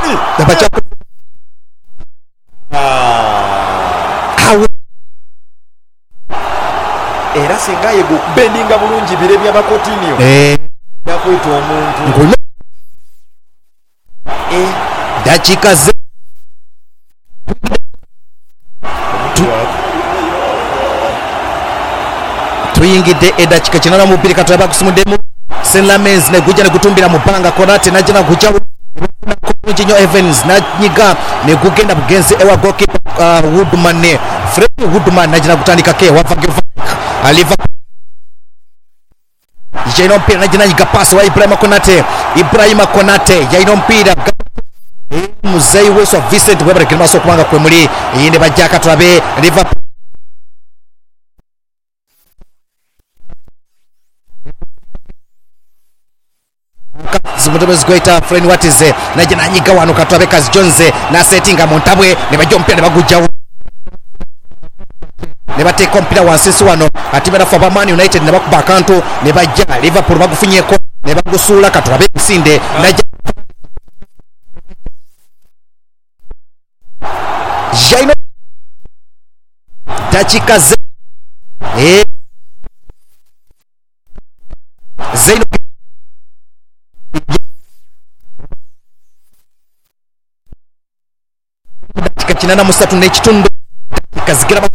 era singa yego bendinga bulungi bire bya bakotinio yakwita omuntu dakika ze tuyingidde edakika kinana mu bbiri kataba kusumuddemu Senlamens ne gujja ne gutumbira mu bbanga Konate najja na gujja Jinyo Evans nanyiga ne gugenda bugenzi ewa goalkeeper Woodman ne Fred Woodman najja na gutandika ke wavage aliva yaino mpira najja na nyiga pass wa Ibrahima Konate yaino mpira Muzeyi Weso Vincent Webber kimaso kubanga kwe muri yinde bajjaka turabe Liverpool zimutobezi goita friend what is najja na nyiga wano katwabe Kazi Jones na settinga montabwe ne bajja mpira ne bagujja ne bateka mpira wansi wano atimera fa Man United ne bakuba akantu ne bajja Liverpool bagufunyeko ne bagusula katwabe nsinde najja Jaino dakika ze Zaino dakika kinana musatu n'ekitundu dakika zigira